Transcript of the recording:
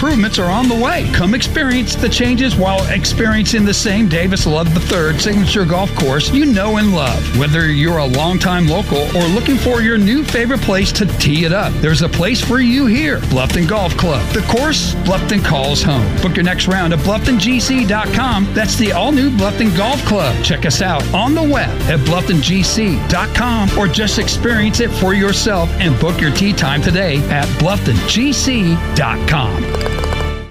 improvements are on the way. Come experience the changes while experiencing the same Davis Love III signature golf course you know and love. Whether you're a longtime local or looking for your new favorite place to tee it up, there's a place for you here. Bluffton Golf Club. The course Bluffton calls home. Book your next round at BlufftonGC.com. That's the all-new Bluffton Golf Club. Check us out on the web at BlufftonGC.com or just experience it for yourself and book your tee time today at BlufftonGC.com.